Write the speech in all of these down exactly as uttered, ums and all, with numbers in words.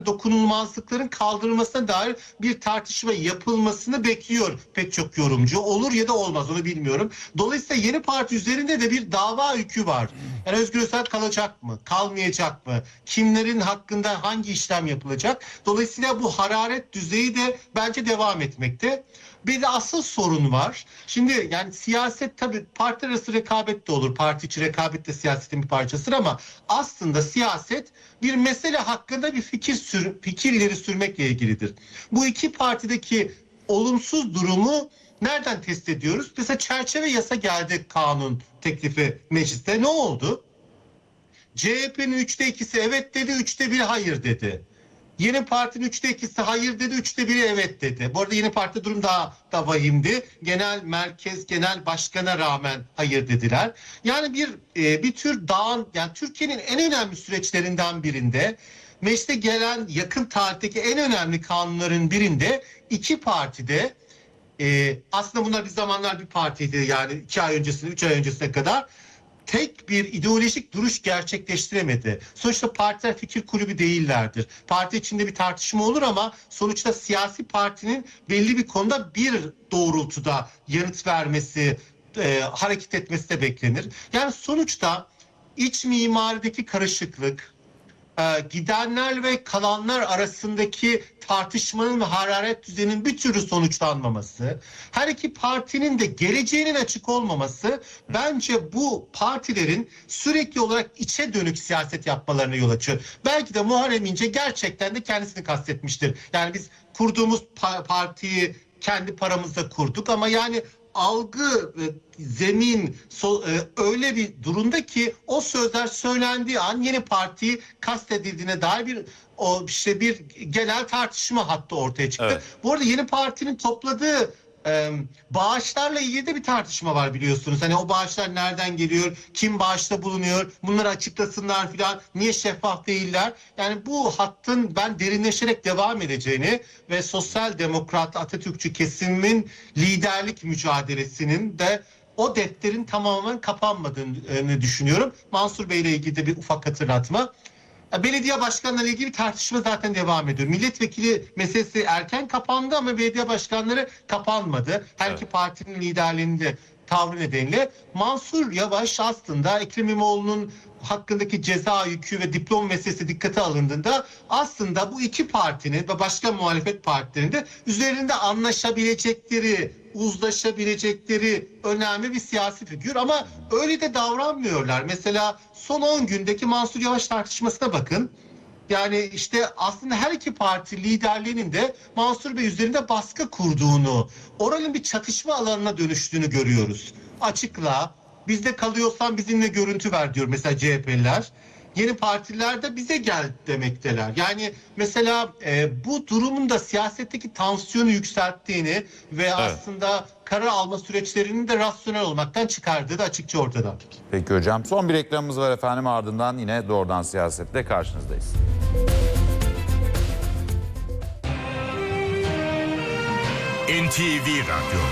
dokunulmazlıkların kaldırılmasına dair bir tartışma yapılmasını bekliyor pek çok yorumcu. Olur ya da olmaz, onu bilmiyorum. Dolayısıyla yeni parti üzerinde de bir dava yükü var. Yani Özgür Özel kalacak mı? Kalmayacak mı? Kimlerin hakkında hangi işlem yapılacak? Dolayısıyla bu hararet düzeyi de bence devam etmekte. Bir de asıl sorun var. Şimdi yani siyaset tabii parti arası rekabet de olur. Parti içi rekabet de siyasetin bir parçasıdır ama aslında siyaset bir mesele hakkında bir fikir sür, fikir ileri sürmekle ilgilidir. Bu iki partideki olumsuz durumu nereden test ediyoruz? Mesela çerçeve yasa geldi, kanun teklifi mecliste. Ne oldu? C H P'nin üçte ikisi evet dedi, üçte biri hayır dedi. Yeni Parti'nin üçte ikisi hayır dedi, üçte biri evet dedi. Bu arada Yeni Parti durum daha da vahimdi. Genel merkez, genel başkana rağmen hayır dediler. Yani bir e, bir tür dağın, yani Türkiye'nin en önemli süreçlerinden birinde, meclise gelen yakın tarihteki en önemli kanunların birinde iki partide, e, aslında bunlar bir zamanlar bir partiydi, yani iki ay öncesine, üç ay öncesine kadar tek bir ideolojik duruş gerçekleştiremedi. Sonuçta partiler fikir kulübü değillerdir. Parti içinde bir tartışma olur ama sonuçta siyasi partinin belli bir konuda bir doğrultuda yanıt vermesi, e, hareket etmesi de beklenir. Yani sonuçta iç mimarideki karışıklık, gidenler ve kalanlar arasındaki tartışmanın ve hararet düzeyinin bir türlü sonuçlanmaması, her iki partinin de geleceğinin açık olmaması bence bu partilerin sürekli olarak içe dönük siyaset yapmalarına yol açıyor. Belki de Muharrem İnce gerçekten de kendisini kastetmiştir. Yani biz kurduğumuz pa- partiyi kendi paramızla kurduk ama yani algı, zemin so, e, öyle bir durumda ki o sözler söylendiği an yeni partiyi kastedildiğine dair bir o işte bir genel tartışma hattı ortaya çıktı. Evet. Bu arada yeni partinin topladığı e, bağışlarla ilgili de bir tartışma var, biliyorsunuz. Hani o bağışlar nereden geliyor, kim bağışta bulunuyor, bunları açıklasınlar filan, niye şeffaf değiller? Yani bu hattın ben derinleşerek devam edeceğini ve sosyal demokrat Atatürkçü kesimin liderlik mücadelesinin de o defterin tamamen kapanmadığını düşünüyorum. Mansur Bey ile ilgili de bir ufak hatırlatma. Belediye başkanları ile ilgili bir tartışma zaten devam ediyor. Milletvekili meselesi erken kapandı ama belediye başkanları kapanmadı. Her iki evet. partinin liderliğinin de tavrı nedeniyle Mansur Yavaş aslında Ekrem İmamoğlu'nun hakkındaki ceza yükü ve diploma meselesi dikkate alındığında aslında bu iki partinin ve başka muhalefet partilerinde üzerinde anlaşabilecekleri, uzlaşabilecekleri önemli bir siyasi figür ama öyle de davranmıyorlar. Mesela son on gündeki Mansur Yavaş tartışmasına bakın. Yani işte aslında her iki parti liderliğinin de Mansur Bey üzerinde baskı kurduğunu, oranın bir çatışma alanına dönüştüğünü görüyoruz. Açıkla, bizde kalıyorsan bizimle görüntü ver diyor mesela C H P'liler. Yeni partiler de bize gel demekteler. Yani mesela e, bu durumun da siyasetteki tansiyonu yükselttiğini ve evet. aslında karar alma süreçlerinin de rasyonel olmaktan çıkardığı da açıkça ortada. Peki hocam, son bir reklamımız var efendim, ardından yine doğrudan siyasetle karşınızdayız. N T V Radyo.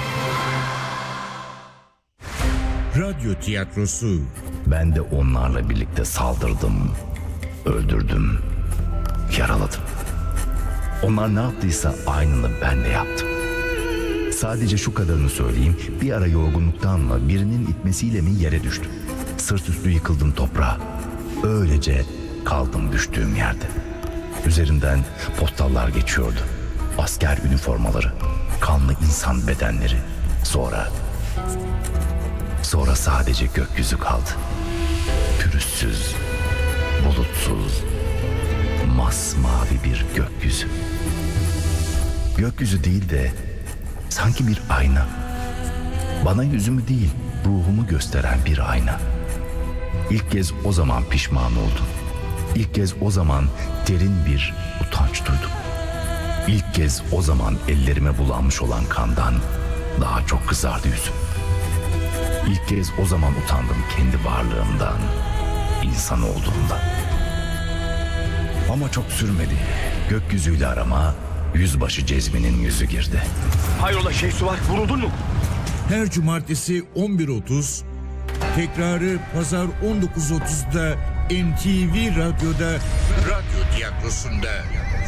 Radyo tiyatrosu. Ben de onlarla birlikte saldırdım, öldürdüm, yaraladım. Onlar ne yaptıysa aynını ben de yaptım. Sadece şu kadarını söyleyeyim, bir ara yorgunluktan mı, birinin itmesiyle mi yere düştüm. Sırt üstü yıkıldım toprağa. Öylece kaldım düştüğüm yerde. Üzerinden postallar geçiyordu. Asker üniformaları, kanlı insan bedenleri. Sonra... Sonra sadece gökyüzü kaldı. Pürüzsüz, bulutsuz, masmavi bir gökyüzü. Gökyüzü değil de sanki bir ayna. Bana yüzümü değil, ruhumu gösteren bir ayna. İlk kez o zaman pişman oldum. İlk kez o zaman derin bir utanç duydum. İlk kez o zaman ellerime bulanmış olan kandan daha çok kızardı yüzüm. İlk kez o zaman utandım kendi varlığımdan, insan olduğumdan. Ama çok sürmedi. Gökyüzüyle arama yüzbaşı Cezmi'nin yüzü girdi. Hayrola Şeysu var, vuruldun mu? Her cumartesi on bir otuz, tekrarı pazar on dokuz otuzda N T V Radyo'da, Radyo Tiyatrosu'nda.